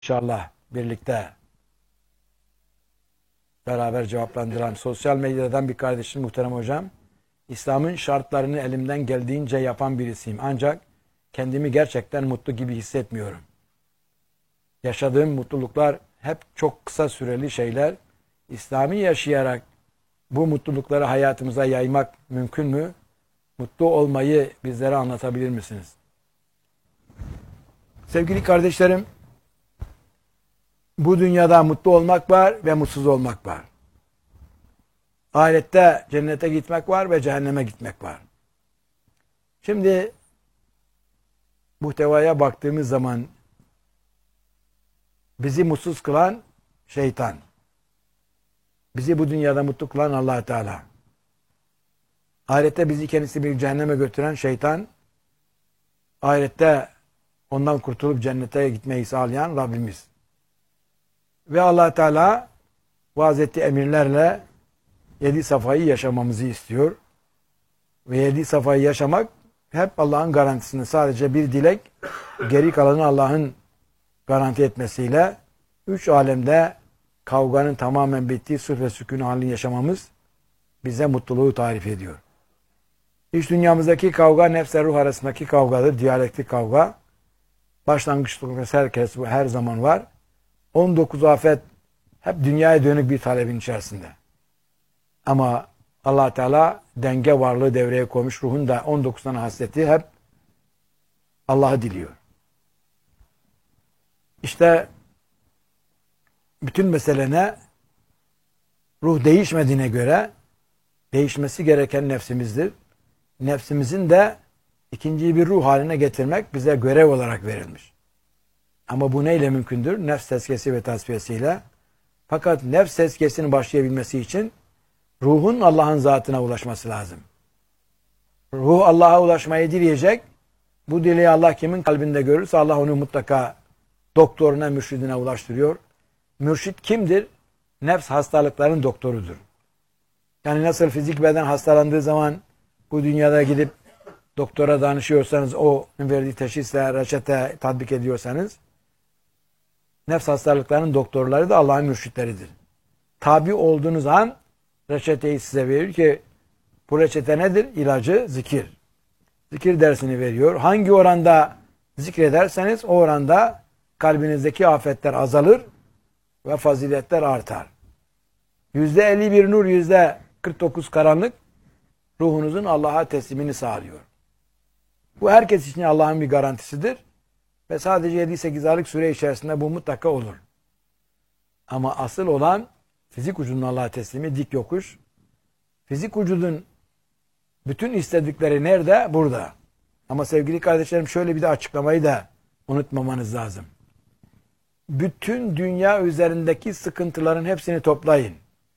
İnşallah birlikte beraber cevaplandıran sosyal medyadan bir kardeşim muhterem hocam. İslam'ın şartlarını elimden geldiğince yapan birisiyim. Ancak kendimi gerçekten mutlu gibi hissetmiyorum. Yaşadığım mutluluklar hep çok kısa süreli şeyler. İslam'ı yaşayarak bu mutlulukları hayatımıza yaymak mümkün mü? Mutlu olmayı bizlere anlatabilir misiniz? Sevgili kardeşlerim, bu dünyada mutlu olmak var ve mutsuz olmak var. Ahirette cennete gitmek var ve cehenneme gitmek var. Şimdi muhtevaya baktığımız zaman bizi mutsuz kılan şeytan. Bizi bu dünyada mutlu kılan Allah Teala. Ahirette bizi kendisi bir cehenneme götüren şeytan. Ahirette ondan kurtulup cennete gitmeyi sağlayan Rabbimiz. Ve Allah Teala vaaz ettiği emirlerle 7 safhayı yaşamamızı istiyor. Ve 7 safhayı yaşamak hep Allah'ın garantisinde. Sadece bir dilek, geri kalanı Allah'ın garanti etmesiyle 3 alemde kavganın tamamen bittiği sulh ve sükun halini yaşamamız bize mutluluğu tarif ediyor. İç dünyamızdaki kavga nefsle ruh arasındaki kavgadır. Diyalektik kavga. Başlangıçta herkes her zaman var. 19 afet hep dünyaya dönük bir talebin içerisinde. Ama Allah Teala denge varlığı devreye koymuş. Ruhun da 19 tane hasreti hep Allah'ı diliyor. İşte bütün mesele ne? Ruh değişmediğine göre değişmesi gereken nefsimizdir. Nefsimizin de ikinciyi bir ruh haline getirmek bize görev olarak verilmiş. Ama bu neyle mümkündür? Nefs tezkiyesi ve tasfiyesiyle. Fakat nefs tezkiyesinin başlayabilmesi için ruhun Allah'ın zatına ulaşması lazım. Ruh Allah'a ulaşmayı dileyecek. Bu dileği Allah kimin kalbinde görürse Allah onu mutlaka doktoruna, mürşidine ulaştırıyor. Mürşid kimdir? Nefs hastalıkların doktorudur. Yani nasıl fizik beden hastalandığı zaman bu dünyada gidip doktora danışıyorsanız, o verdiği teşhisle reçete tatbik ediyorsanız, nefs hastalıklarının doktorları da Allah'ın mürşitleridir. Tabi olduğunuz an reçeteyi size verir ki bu reçete nedir? İlacı zikir. Zikir dersini veriyor. Hangi oranda zikrederseniz o oranda kalbinizdeki afetler azalır ve faziletler artar. %51 nur, %49 karanlık ruhunuzun Allah'a teslimini sağlıyor. Bu herkes için Allah'ın bir garantisidir. Ve sadece 7-8 aylık süre içerisinde bu mutlaka olur. Ama asıl olan fizik vücudun Allah'a teslimi, dik yokuş. Fizik vücudun bütün istedikleri nerede? Burada. Ama sevgili kardeşlerim, şöyle bir de açıklamayı da unutmamanız lazım. Bütün dünya üzerindeki sıkıntıların hepsini toplayın.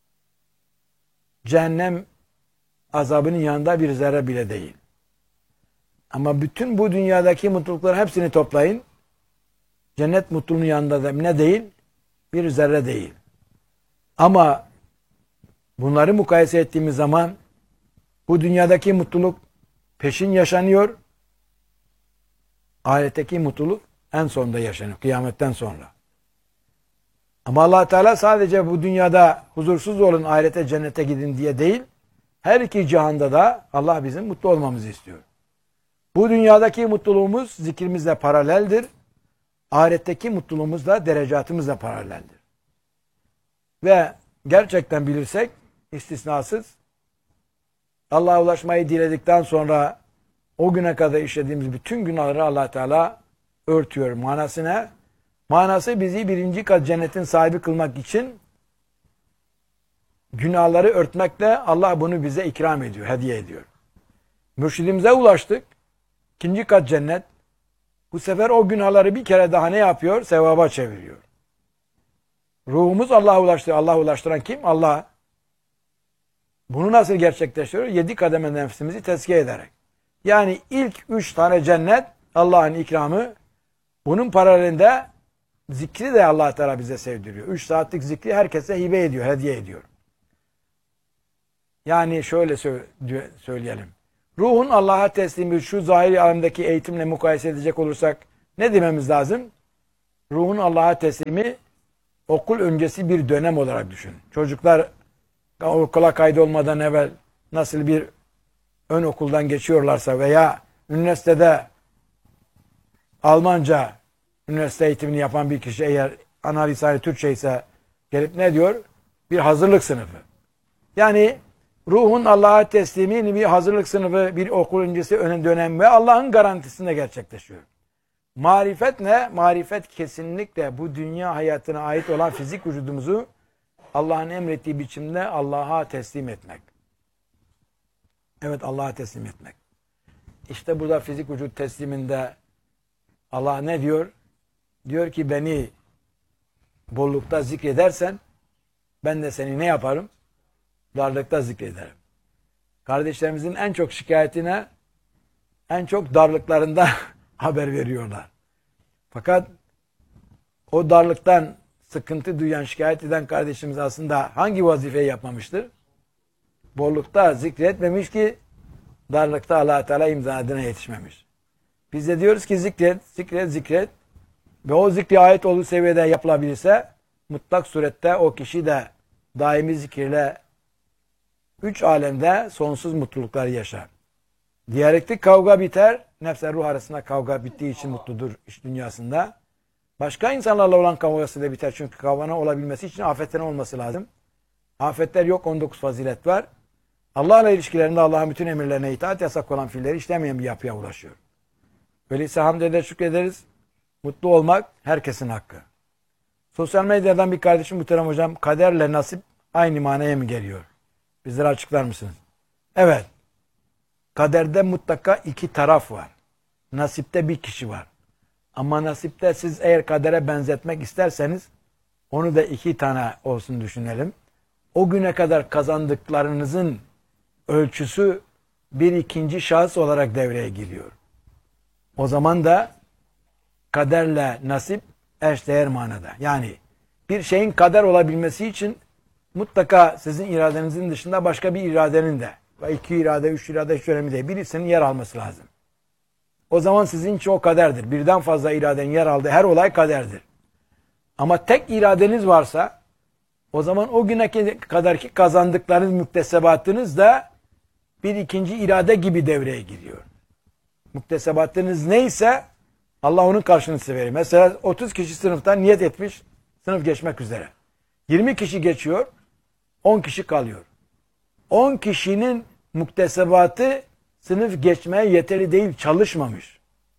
Cehennem azabının yanında bir zerre bile değil. Ama bütün bu dünyadaki mutlulukların hepsini toplayın. Cennet mutluluğunun yanında da ne değil? Bir zerre değil. Ama bunları mukayese ettiğimiz zaman bu dünyadaki mutluluk peşin yaşanıyor. Ahiretteki mutluluk en sonunda yaşanıyor. Kıyametten sonra. Ama Allah Teala sadece bu dünyada huzursuz olun, ahirete, cennete gidin diye değil. Her iki cihanda da Allah bizim mutlu olmamızı istiyor. Bu dünyadaki mutluluğumuz zikrimizle paraleldir. Ahiretteki mutluluğumuz da derecatımızla paraleldir. Ve gerçekten bilirsek istisnasız Allah'a ulaşmayı diledikten sonra o güne kadar işlediğimiz bütün günahları Allah Teala örtüyor. Manası ne? Manası bizi 1. kat cennetin sahibi kılmak için günahları örtmekle Allah bunu bize ikram ediyor, hediye ediyor. Mürşidimize ulaştık. 2. kat cennet. Bu sefer o günahları bir kere daha ne yapıyor? Sevaba çeviriyor. Ruhumuz Allah'a ulaştı. Allah'a ulaştıran kim? Allah. Bunu nasıl gerçekleştiriyor? 7 kademe nefsimizi tezkiye ederek. Yani ilk 3 tane cennet Allah'ın ikramı. Bunun paralelinde zikri de Allah Teala bize sevdiriyor. 3 saatlik zikri herkese hibe ediyor, hediye ediyor. Yani şöyle söyleyelim. Ruhun Allah'a teslimi şu zahiri alemdeki eğitimle mukayese edecek olursak ne dememiz lazım? ruhun Allah'a teslimi okul öncesi bir dönem olarak düşün. Çocuklar okula kaydolmadan evvel nasıl bir ön okuldan geçiyorlarsa veya üniversitede Almanca üniversite eğitimini yapan bir kişi eğer ana lisanı Türkçe ise gelip ne diyor? Bir hazırlık sınıfı. Yani ruhun Allah'a teslimi bir hazırlık sınıfı, bir okul öncesi ön dönem ve Allah'ın garantisinde gerçekleşiyor. Marifet ne? Marifet kesinlikle bu dünya hayatına ait olan fizik vücudumuzu Allah'ın emrettiği biçimde Allah'a teslim etmek. Evet, Allah'a teslim etmek. İşte burada fizik vücut tesliminde Allah ne diyor? Diyor ki beni bollukta zikredersen ben de seni ne yaparım? Darlıkta zikrederim. Kardeşlerimizin en çok şikayetine en çok darlıklarında haber veriyorlar. Fakat o darlıktan sıkıntı duyan, şikayet eden kardeşimiz aslında hangi vazifeyi yapmamıştır? Bollukta zikretmemiş ki darlıkta Allah-u Teala imdadına yetişmemiş. Biz de diyoruz ki zikret ve o zikri ayet olduğu seviyede yapılabilirse mutlak surette o kişi de daimi zikirle 3 alemde sonsuz mutluluklar yaşar. Diyalektik kavga biter. Nefsle ruh arasında kavga bittiği için mutludur iş dünyasında. Başka insanlarla olan kavgası da biter. Çünkü kavganın olabilmesi için afetten olması lazım. Afetler yok, 19 fazilet var. Allah'la ilişkilerinde Allah'ın bütün emirlerine itaat, yasak olan fiilleri işlemeyen bir yapıya ulaşıyor. Öyleyse hamd eder, şükrederiz. Mutlu olmak herkesin hakkı. Sosyal medyadan bir kardeşim muhterem hocam, kaderle nasip aynı manaya mı geliyor? Bizlere açıklar mısınız? Evet. Kaderde mutlaka 2 taraf var. Nasipte bir kişi var. Ama nasipte siz eğer kadere benzetmek isterseniz onu da 2 tane olsun düşünelim. O güne kadar kazandıklarınızın ölçüsü bir ikinci şahıs olarak devreye giriyor. O zaman da kaderle nasip eşdeğer manada. Yani bir şeyin kader olabilmesi için mutlaka sizin iradenizin dışında başka bir iradenin de 2 irade, 3 irade hiç önemli değil. Birisinin yer alması lazım. O zaman sizin için o kaderdir. Birden fazla iradenin yer aldığı her olay kaderdir. Ama tek iradeniz varsa o zaman o güne kadarki kazandıklarınız, müktesebatınız da bir ikinci irade gibi devreye giriyor. Müktesebatınız neyse Allah onun karşılığını size verir. Mesela 30 kişi sınıftan niyet etmiş, sınıf geçmek üzere. 20 kişi geçiyor, 10 kişi kalıyor. 10 kişinin muktesebatı sınıf geçmeye yeterli değil, çalışmamış.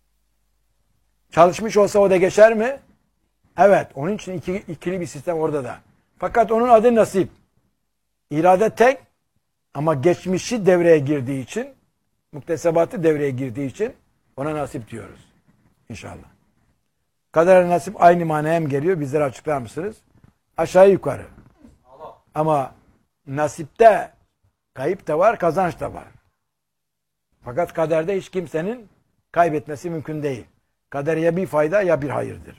Çalışmış olsa o da geçer mi? Evet, onun için ikili bir sistem orada da. Fakat onun adı nasip. İrade tek ama geçmişi devreye girdiği için, muktesebatı devreye girdiği için ona nasip diyoruz. İnşallah. Kader nasip aynı manaya mı geliyor? Bizlere açıklar mısınız? Aşağı yukarı. Ama nasipte kayıp da var, kazanç da var. Fakat kaderde hiç kimsenin kaybetmesi mümkün değil. Kader ya bir fayda ya bir hayırdır.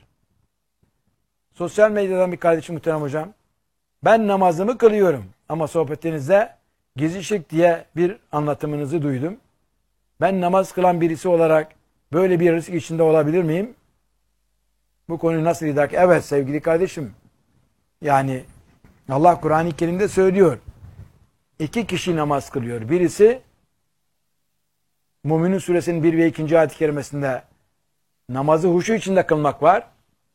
Sosyal medyadan bir kardeşim muhterem hocam, ben namazımı kılıyorum ama sohbetinizde gizli şirk diye bir anlatımınızı duydum. Ben namaz kılan birisi olarak böyle bir risk içinde olabilir miyim? Bu konuyu nasıl idrak? Evet sevgili kardeşim. Yani Allah Kur'an-ı Kerim'de söylüyor. 2 kişi namaz kılıyor. Birisi Müminun suresinin 1 ve 2. ayet-i kerimesinde namazı huşu içinde kılmak var.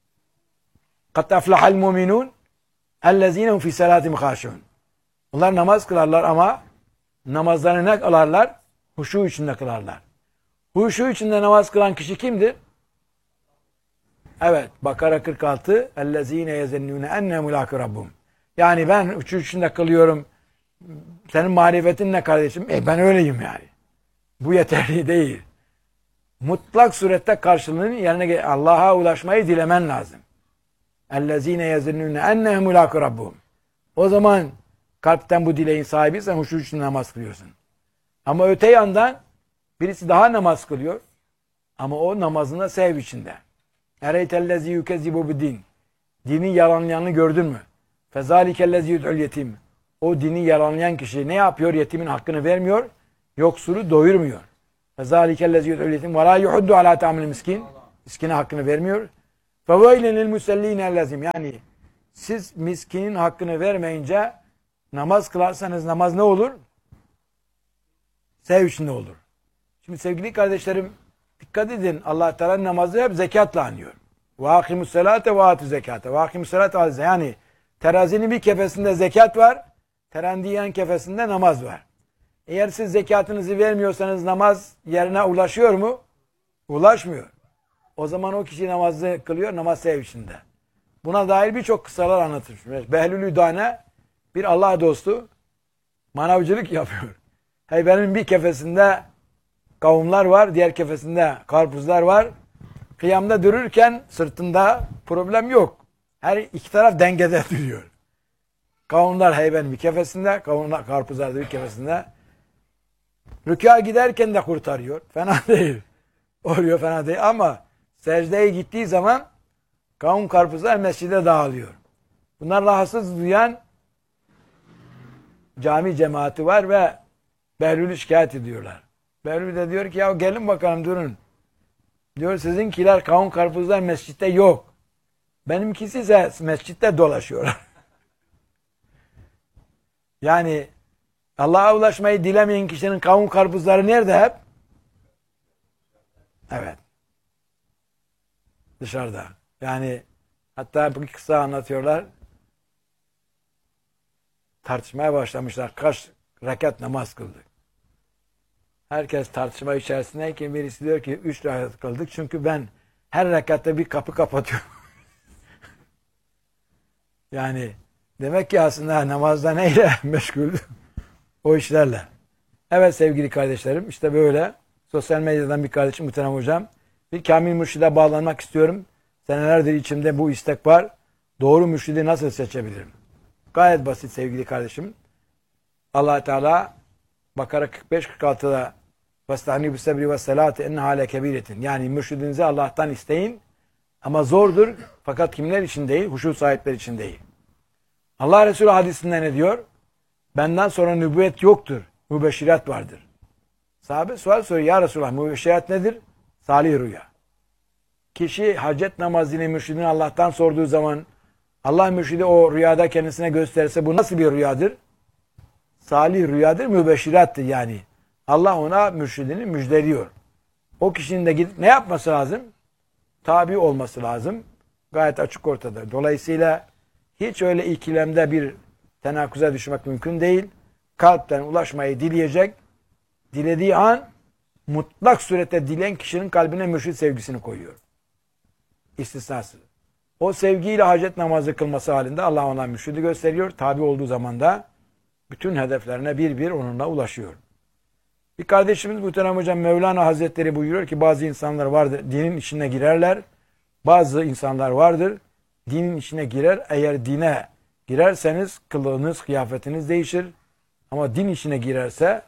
قَدْ أَفْلَحَ الْمُؤْمِنُونَ اَلَّذ۪ينَ هُمْ فِي سَلَاتِهِمْ خَاشِعُونَ. Onlar namaz kılarlar ama namazlarını ne kılarlar? Huşu içinde kılarlar. Huşu içinde namaz kılan kişi kimdir? Evet. Bakara 46 اَلَّذ۪ينَ يَزَنُّونَ اَنَّهُ مُلَاقِ رَبُّهُمْ. Yani ben huşu içinde kılıyorum. Senin marifetin ne kardeşim? Ben öyleyim yani. Bu yeterli değil. Mutlak surette karşılığını yerine Allah'a ulaşmayı dilemen lazım. اَلَّذ۪ينَ يَزَنُّونَ اَنَّهُ مُلَاقِ رَبُّهُمْ. O zaman kalpten bu dileğin sahibiysen huşu içinde namaz kılıyorsun. Ama öte yandan birisi daha namaz kılıyor. Ama o namazında sev içinde. اَرَيْتَ الَّذ۪ي يُكَذِّبُ بِدِينَ. Dini yalanlayanı gördün mü? فَذَٰلِكَ الَّذ۪ي يُدْعُ الْيَتِيمِ. O dini yalanlayan kişi ne yapıyor? Yetimin hakkını vermiyor. Yoksulu doyurmuyor. فَذَٰلِكَ الَّذ۪ي يُدْعُ الْيَتِيمِ وَلَا يُحُدُّ عَلَى تَعْمِلِ miskin. Miskine hakkını vermiyor. فَوَيْلٍ لِلْمُسَلِّينَ الَّذِينَ Yani siz miskinin hakkını vermeyince namaz kılarsanız namaz ne olur? Sev içinde olur. Şimdi sevgili kardeşlerim dikkat edin. Allah Teala namazı hep zekatla anıyor. وَاَقِمُ السَّلَاةَ وَاَتُ زَكَاةَ وَاَقِمُ السَّلَاةَ وَاَتُ Yani terazinin bir kefesinde zekat var. Terandiyen kefesinde namaz var. Eğer siz zekatınızı vermiyorsanız namaz yerine ulaşıyor mu? Ulaşmıyor. O zaman o kişi namazı kılıyor, namaz sev içinde. Buna dair birçok kıssalar anlatır. Behlül Üdane bir Allah dostu manavcılık yapıyor. Benim bir kefesinde kavumlar var, diğer kefesinde karpuzlar var. Kıyamda dururken sırtında problem yok. Her iki taraf dengede duruyor. Kavumlar heybenin bir kefesinde, kavumlar karpuzlar da bir kefesinde. Rükûa giderken de kurtarıyor. Fena değil. Oluyor fena değil ama secdeye gittiği zaman kavun karpuzlar mescide dağılıyor. Bunlar rahatsız duyan cami cemaati var ve Behlül'ü şikayet ediyorlar. Behlül de diyor ki ya gelin bakalım durun. Diyor sizinkiler kavun karpuzlar mescitte yok. Benimkisi ise mescitte dolaşıyor. Yani Allah'a ulaşmayı dilemeyen kişinin kavun karpuzları nerede hep? Evet. Dışarıda. Yani hatta bir kısa anlatıyorlar. Tartışmaya başlamışlar. Kaç rekat namaz kıldık? Herkes tartışma içerisindeyken birisi diyor ki 3 rekat kıldık. Çünkü ben her rekatta bir kapı kapatıyorum. Yani demek ki aslında namazda neyle meşgul? O işlerle. Evet sevgili kardeşlerim işte böyle sosyal medyadan bir kardeşim muhterem hocam bir kamil mürşide bağlanmak istiyorum. Senelerdir içimde bu istek var. Doğru mürşidi nasıl seçebilirim? Gayet basit sevgili kardeşim. Allah Teala Bakara 45-46'da وَاسْتَعْنِي بِالسَّبْرِ وَالسَّلَاتِ اِنَّهَا لَكَب۪يرَةٍ Yani mürşidinizi Allah'tan isteyin ama zordur. Fakat kimler için değil? Huşu sahipleri için değil. Allah Resulü hadisinde ne diyor? Benden sonra nübüvvet yoktur. Mübeşşirat vardır. Sahabe sual soruyor. Ya Resulullah mübeşşirat nedir? Salih rüya. Kişi hacet namazını mürşidini Allah'tan sorduğu zaman Allah mürşidi o rüyada kendisine gösterirse bu nasıl bir rüyadır? Salih rüyadır, mübeşşirattır yani. Allah ona mürşidini müjdeliyor. O kişinin de gidip ne yapması lazım? Tabi olması lazım. Gayet açık ortada. Dolayısıyla hiç öyle ikilemde bir tenakuza düşmek mümkün değil. Kalpten ulaşmayı dileyecek. Dilediği an mutlak surette dileyen kişinin kalbine mürşid sevgisini koyuyor. İstisnasız. O sevgiyle hacet namazı kılması halinde Allah ona mürşidi gösteriyor. Tabi olduğu zaman da bütün hedeflerine bir bir onunla ulaşıyor. Bir kardeşimiz muhterem hocam Mevlana Hazretleri buyuruyor ki bazı insanlar vardır dinin içine girerler. Bazı insanlar vardır dinin içine girer. Eğer dine girerseniz kılığınız, kıyafetiniz değişir. Ama din içine girerse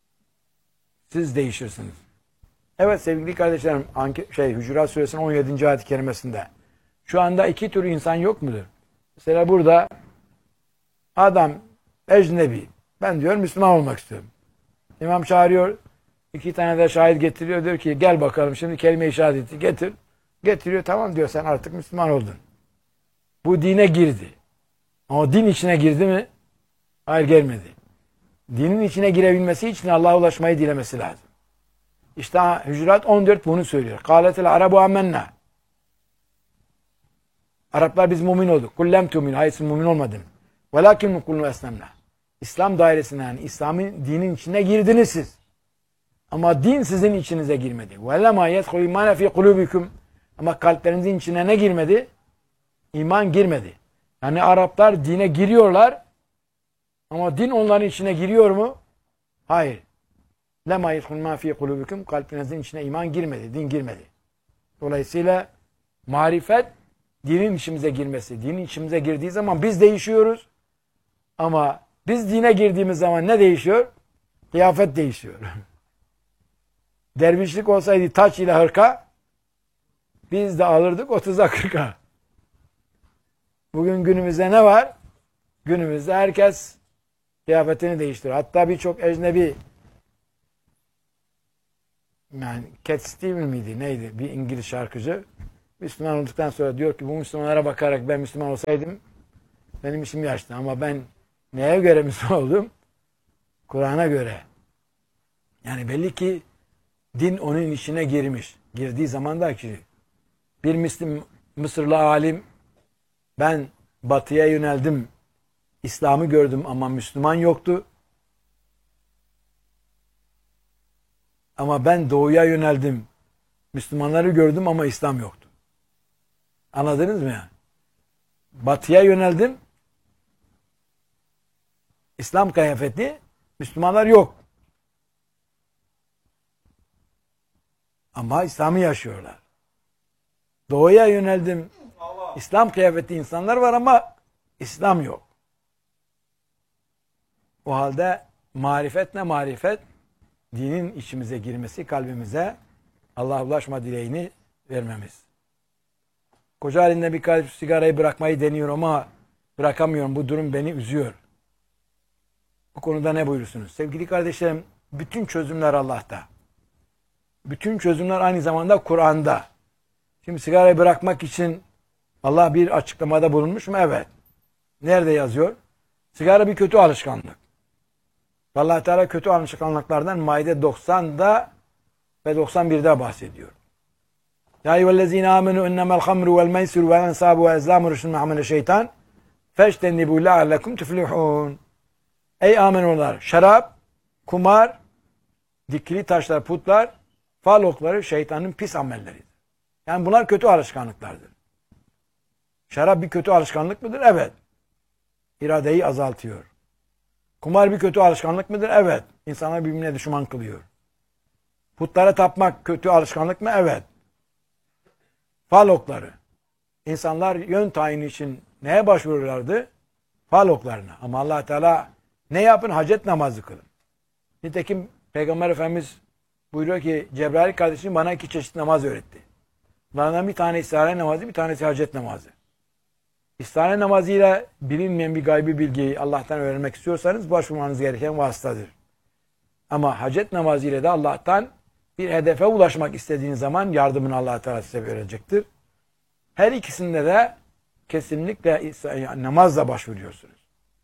siz değişirsiniz. Evet sevgili kardeşlerim Hücurat Suresinin 17. ayet-i kerimesinde şu anda iki tür insan yok mudur? Mesela burada adam ecnebi. Ben diyor Müslüman olmak istiyorum. İmam çağırıyor. 2 tane de şahit getiriyor. Diyor ki gel bakalım şimdi kelime-i şehadeti getir. Getiriyor. Tamam diyor sen artık Müslüman oldun. Bu dine girdi. Ama din içine girdi mi? Hayır gelmedi. Dinin içine girebilmesi için Allah'a ulaşmayı dilemesi lazım. İşte Hücurat 14 bunu söylüyor. Kâletel arabu amennâ. Araplar biz mümin olduk. Kullem tu'min. Hayır siz mümin olmadın. Velakin mukulnu eslemna. İslam dairesine yani İslam'ın dinin içine girdiniz siz. Ama din sizin içinize girmedi. وَلَمَا يَدْخُلُ اِمَانَ فِي قُلُوبِكُمْ Ama kalplerinizin içine ne girmedi? İman girmedi. Yani Araplar dine giriyorlar ama din onların içine giriyor mu? Hayır. لَمَا يَدْخُلُ مَا فِي قُلُوبِكُمْ Kalplerinizin içine iman girmedi, din girmedi. Dolayısıyla marifet dinin içimize girmesi. Dinin içimize girdiği zaman biz değişiyoruz. Ama biz dine girdiğimiz zaman ne değişiyor? Kıyafet değişiyor. Dervişlik olsaydı taç ile hırka biz de alırdık 30'a 40'a. Bugün günümüzde ne var? Günümüzde herkes kıyafetini değiştiriyor. Hatta birçok ecnebi yani Cat Stevens miydi neydi bir İngiliz şarkıcı Müslüman olduktan sonra diyor ki bu Müslümanlara bakarak ben Müslüman olsaydım benim işim yaştı. Ama ben neye göre Müslüman oldum? Kur'an'a göre. Yani belli ki din onun içine girmiş. Girdiği zaman da ki bir Mısırlı alim ben batıya yöneldim, İslam'ı gördüm ama Müslüman yoktu. Ama ben doğuya yöneldim, Müslümanları gördüm ama İslam yoktu. Anladınız mı yani? Batıya yöneldim, İslam kıyafeti, Müslümanlar yok. Ama İslam'ı yaşıyorlar. Doğuya yöneldim, İslam kıyafeti insanlar var ama İslam yok. O halde marifet ne marifet? Dinin içimize girmesi, kalbimize Allah'a ulaşma dileğini vermemiz. Koca halinde bir kalp sigarayı bırakmayı deniyorum ama bırakamıyorum. Bu durum beni üzüyor. Bu konuda ne buyurursunuz? Sevgili kardeşlerim, bütün çözümler Allah'ta. Bütün çözümler aynı zamanda Kur'an'da. Şimdi sigarayı bırakmak için Allah bir açıklamada bulunmuş mu? Evet. Nerede yazıyor? Sigara bir kötü alışkanlık. Allah Teala kötü alışkanlıklardan Maide 90'da ve 91'de bahsediyor. Ya eyyühellezine amenu innemel hamru vel meysir vel ensabu ve ezlamu rüşün me'amele şeytan feştennibu leallekum tuflihun. Ey amenular! Şarap, kumar, dikili taşlar, putlar, fal okları şeytanın pis amelleridir. Yani bunlar kötü alışkanlıklardır. Şarap bir kötü alışkanlık mıdır? Evet. İradeyi azaltıyor. Kumar bir kötü alışkanlık mıdır? Evet. İnsanlar birbirine düşman kılıyor. Putlara tapmak kötü alışkanlık mı? Evet. Fal okları. İnsanlar yön tayini için neye başvururlardı? Fal oklarına. Ama Allah Teala ne yapın? Hacet namazı kılın. Nitekim Peygamber Efendimiz buyuruyor ki Cebrail kardeşim bana 2 çeşit namaz öğretti. Bunlardan bir tanesi istihare namazı, bir tanesi hacet namazı. İstihare namazıyla bilinmeyen bir gaybi bilgiyi Allah'tan öğrenmek istiyorsanız başvurmanız gereken vasıtadır. Ama hacet namazıyla da Allah'tan bir hedefe ulaşmak istediğiniz zaman yardımını Allah Teala size verecektir. Her ikisinde de kesinlikle namazla başvuruyorsunuz.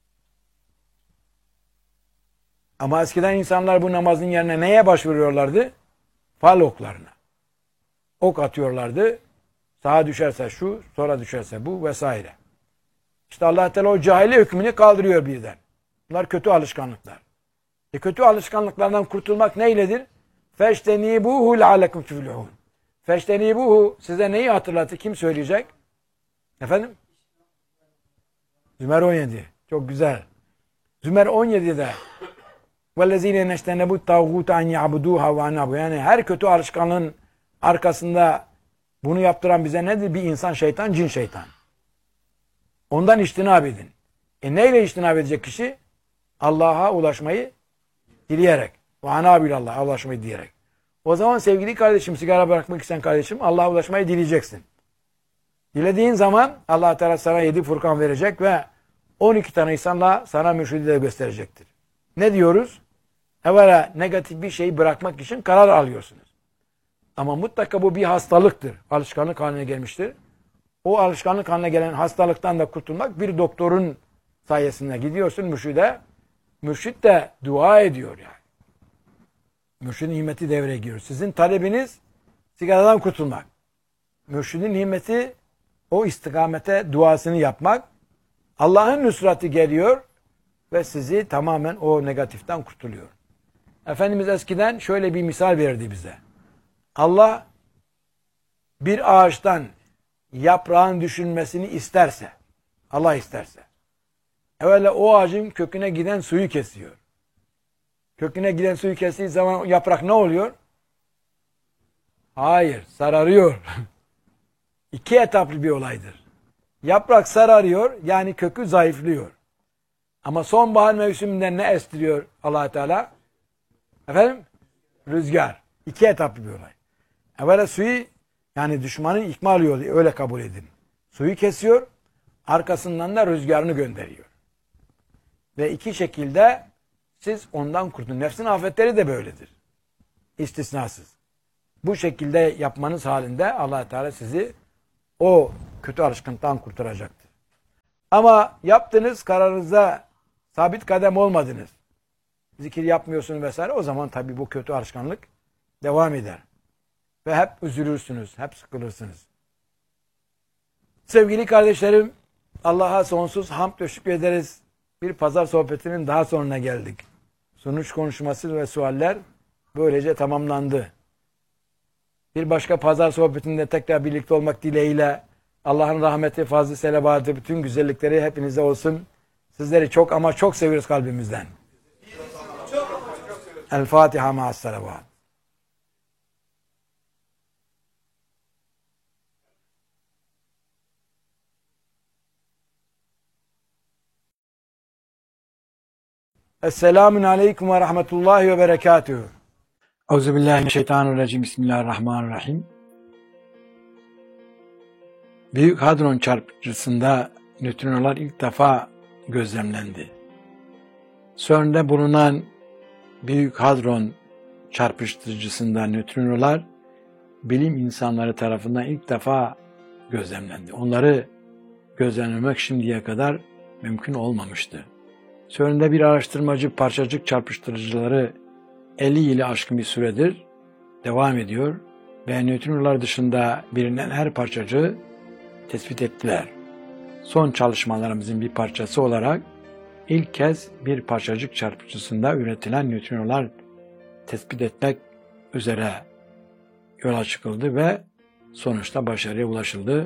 Ama eskiden insanlar bu namazın yerine neye başvuruyorlardı? Fal oklarına. Ok atıyorlardı. Sağa düşerse şu, sola düşerse bu vesaire. İşte Allah Teala o cahiliye hükmünü kaldırıyor birden. Bunlar kötü alışkanlıklar. Kötü alışkanlıklardan kurtulmak neyledir? Feştenibuhu leallekum tuflihun. Feştenibuhu size neyi hatırlatır? Kim söyleyecek? Efendim? Zümer 17. Çok güzel. Zümer 17'de وَالَّذ۪ينَ نَشْتَنَبُوا التَّاغُوتَ اَنْ يَعْبُدُوهَا وَاَنَابُوا. Yani her kötü alışkanlığın arkasında bunu yaptıran bize nedir? Bir insan şeytan, cin şeytan. Ondan içtinab edin. Neyle içtinab edecek kişi? Allah'a ulaşmayı dileyerek. وَاَنَابُوا Allah'a ulaşmayı dileyerek. O zaman sevgili kardeşim, sigara bırakmak isteyen kardeşim, Allah'a ulaşmayı dileyeceksin. Dilediğin zaman Allah Teala sana 7 Furkan verecek ve 12 tane insanla sana mürşidi de gösterecektir. Ne diyoruz? Evvela negatif bir şeyi bırakmak için karar alıyorsunuz. Ama mutlaka bu bir hastalıktır. Alışkanlık haline gelmiştir. O alışkanlık haline gelen hastalıktan da kurtulmak bir doktorun sayesinde gidiyorsun mürşide. Mürşit de dua ediyor yani. Mürşidin himmeti devreye giriyor. Sizin talebiniz sigaradan kurtulmak. Mürşidin himmeti o istikamete duasını yapmak. Allah'ın nusratı geliyor ve sizi tamamen o negatiften kurtuluyor. Efendimiz eskiden şöyle bir misal verdi bize. Allah bir ağaçtan yaprağın düşülmesini isterse, Allah isterse, evvela o ağacın köküne giden suyu kesiyor. Köküne giden suyu kestiği zaman yaprak ne oluyor? Hayır, sararıyor. 2 etaplı bir olaydır. Yaprak sararıyor, yani kökü zayıflıyor. Ama sonbahar mevsiminde ne estiriyor Allah Teala? Efendim? Rüzgar. 2 etaplı bir olay. Evvela suyu, yani düşmanın ikmal yolu, öyle kabul edin. Suyu kesiyor, arkasından da rüzgarını gönderiyor. Ve 2 şekilde siz ondan kurtulun. Nefsin afetleri de böyledir. İstisnasız. Bu şekilde yapmanız halinde Allah Teala sizi o kötü alışkanlıktan kurtaracaktır. Ama yaptınız, kararınıza sabit kadem olmadınız. Zikir yapmıyorsunuz vesaire. O zaman tabii bu kötü alışkanlık devam eder. Ve hep üzülürsünüz, hep sıkılırsınız. Sevgili kardeşlerim, Allah'a sonsuz hamd ve şükrederiz. Bir pazar sohbetinin daha sonuna geldik. Sonuç konuşması ve sualler böylece tamamlandı. Bir başka pazar sohbetinde tekrar birlikte olmak dileğiyle Allah'ın rahmeti, fazlı selavatı, bütün güzellikleri hepinize olsun. Sizleri çok ama çok seviyoruz kalbimizden. El Fatiha ma'as salavat. Esselamun aleyküm ve rahmetullahi ve berekatuhu. Euzubillahimineşşeytanirracim. Bismillahirrahmanirrahim. Büyük Hadron çarpıcısında nötrinolar ilk defa gözlemlendi. CERN'de bulunan Büyük Hadron çarpıcısında nötrinolar bilim insanları tarafından ilk defa gözlemlendi. Onları gözlemlemek şimdiye kadar mümkün olmamıştı. CERN'de bir araştırmacı parçacık çarpıştırıcıları 50 yılı aşkın bir süredir devam ediyor ve nötrinolar dışında bilinen her parçacığı tespit ettiler. Son çalışmalarımızın bir parçası olarak ilk kez bir parçacık çarpıcısında üretilen nötrinolar tespit etmek üzere yola çıkıldı ve sonuçta başarıya ulaşıldı.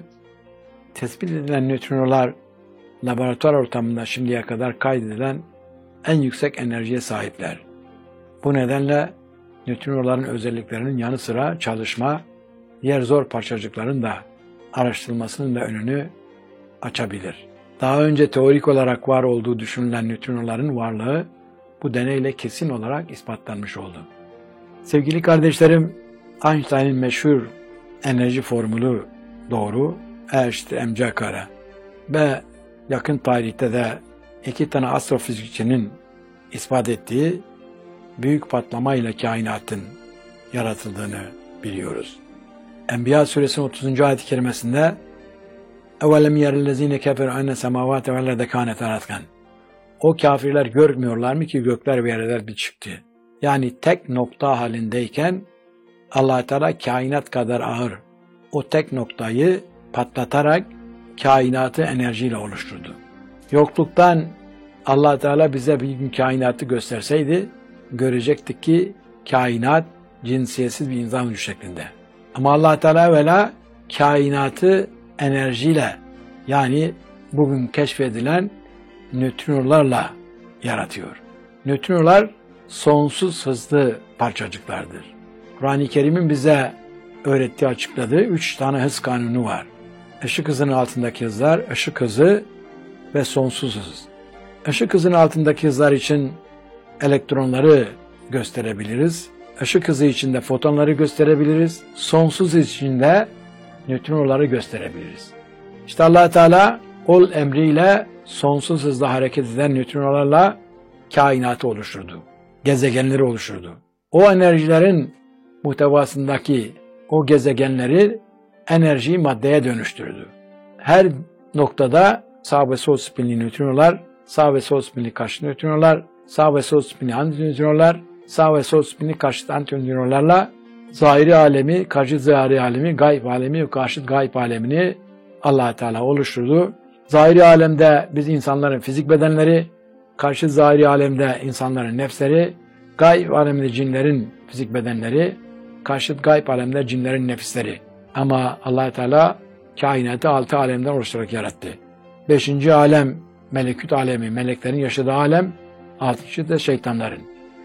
Tespit edilen nötrinolar laboratuvar ortamında şimdiye kadar kaydedilen en yüksek enerjiye sahipler. Bu nedenle nötrinoların özelliklerinin yanı sıra çalışma, diğer zor parçacıkların da araştırılmasının da önünü açabilir. Daha önce teorik olarak var olduğu düşünülen nötrinoların varlığı bu deneyle kesin olarak ispatlanmış oldu. Sevgili kardeşlerim, Einstein'ın meşhur enerji formülü doğru, E=mc². Ve yakın tarihte de iki tane astrofizikçinin ispat ettiği büyük patlama ile kainatın yaratıldığını biliyoruz. Enbiya suresinin 30. ayet-i kerimesinde اَوَلَمْ يَرَ الَّذ۪ينَ كَفَرُوا اَنَّ سَمَاوَاتَ وَالْاَرْضَ كَانَتَا رَتْقًا. O kafirler görmüyorlar mı ki gökler ve yerler bir çıktı. Yani tek nokta halindeyken Allah Teala kainat kadar ağır o tek noktayı patlatarak kainatı enerjiyle oluşturdu. Yokluktan Allah Teala bize bir gün kainatı gösterseydi görecektik ki kainat cinsiyetsiz bir insan vücudu şeklinde. Ama Allah Teala evvela kainatı enerjiyle, yani bugün keşfedilen nötrinolarla yaratıyor. Nötrinolar sonsuz hızlı parçacıklardır. Kur'an-ı Kerim'in bize öğrettiği, açıkladığı 3 tane hız kanunu var. Işık hızının altındaki hızlar, ışık hızı ve sonsuz hız. Işık hızının altındaki hızlar için elektronları gösterebiliriz. Işık hızı içinde fotonları gösterebiliriz. Sonsuz hız içinde nötrinoları gösterebiliriz. İşte Allah Teala ol emriyle sonsuz hızla hareket eden nötrinolarla kainatı oluşturdu. Gezegenleri oluşturdu. O enerjilerin muhtevasındaki o gezegenleri enerjiyi maddeye dönüştürdü. Her noktada sağ ve sol spinli nötrinolar, sağ ve sol spinli karşıt nötrinolar, sağ ve sol spinli antinötrinolar, sağ ve sol spinli karşıt antinötrinolarla zahiri alemi, karşıt zahiri alemi, gayb alemi ve karşıt gayb alemini Allah Teala oluşturdu. Zahiri alemde biz insanların fizik bedenleri, karşıt zahiri alemde insanların nefsleri, gayb alemde cinlerin fizik bedenleri, karşıt gayb alemde cinlerin nefisleri. Ama Allah Teala kainatı 6 alemden oluşturarak yarattı. 5. alem melekut alemi, meleklerin yaşadığı alem, 6. da şeytanların.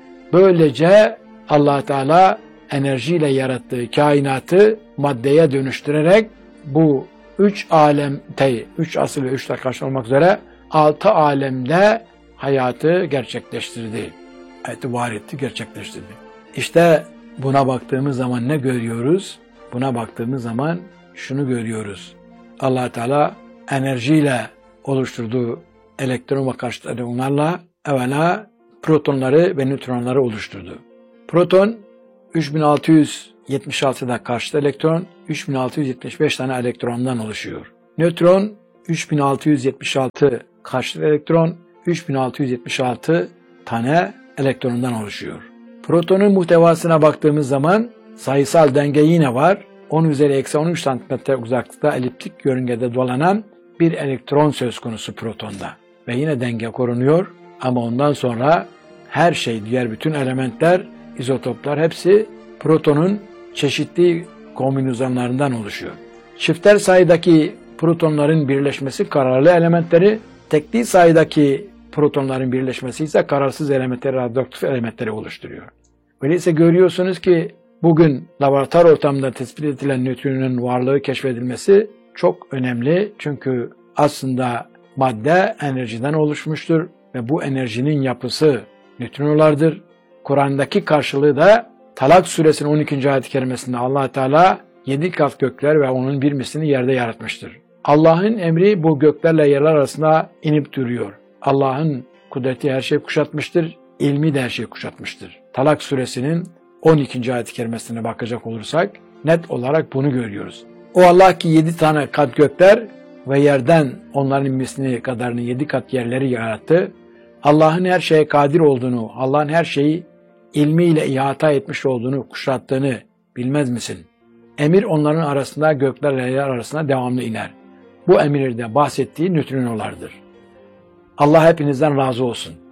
Böylece Allah Teala enerjiyle yarattığı kainatı maddeye dönüştürerek bu 3 alemde, 3 asıl ve 3 taş olmak üzere 6 alemde hayatı gerçekleştirdi. Hayatı var etti, gerçekleştirdi. İşte buna baktığımız zaman ne görüyoruz? Buna baktığımız zaman şunu görüyoruz. Allah Teala enerjiyle oluşturduğu elektron ve karşıt elektronlarla evvela protonları ve nötronları oluşturdu. Proton 3676'da karşıt elektron, 3675 tane elektrondan oluşuyor. Nötron 3676 karşıt elektron, 3676 tane elektrondan oluşuyor. Protonun muhtevasına baktığımız zaman sayısal denge yine var. 10 üzeri eksi 13 cm uzaklıkta eliptik yörüngede dolanan bir elektron söz konusu protonda. Ve yine denge korunuyor ama ondan sonra her şey, diğer bütün elementler, izotoplar hepsi protonun çeşitli kombinasyonlarından oluşuyor. Çifter sayıdaki protonların birleşmesi kararlı elementleri, tekli sayıdaki protonların birleşmesi ise kararsız elementleri, radyoaktif elementleri oluşturuyor. Öyleyse görüyorsunuz ki bugün laboratuvar ortamında tespit edilen nötronun varlığı keşfedilmesi çok önemli. Çünkü aslında madde enerjiden oluşmuştur ve bu enerjinin yapısı nötronolardır. Kur'an'daki karşılığı da Talak suresinin 12. ayet-i kerimesinde Allah Teala 7 kat gökler ve onun bir mislini yerde yaratmıştır. Allah'ın emri bu göklerle yerler arasında inip duruyor. Allah'ın kudreti her şeyi kuşatmıştır, ilmi de her şeyi kuşatmıştır. Talak suresinin 12. ayet-i kerimesine bakacak olursak net olarak bunu görüyoruz. O Allah ki 7 tane kat gökler ve yerden onların mislini kadarını 7 kat yerleri yarattı. Allah'ın her şeye kadir olduğunu, Allah'ın her şeyi ilmiyle ihata etmiş olduğunu, kuşattığını bilmez misin? Emir onların arasında, göklerle yer arasında devamlı iner. Bu emirde bahsettiği nötronolardır. Allah hepinizden razı olsun.